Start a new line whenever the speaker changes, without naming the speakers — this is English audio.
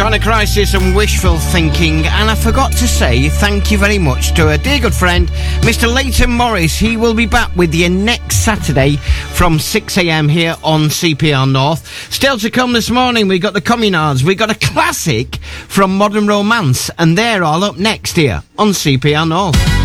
Electronic Crisis and Wishful Thinking. And I forgot to say thank you very much to a dear good friend, Mr. Leighton Morris. He will be back with you next Saturday from 6 a.m. here on CPR North. Still to come this morning, we got the Communards. We got a classic from Modern Romance, and they're all up next here on CPR North.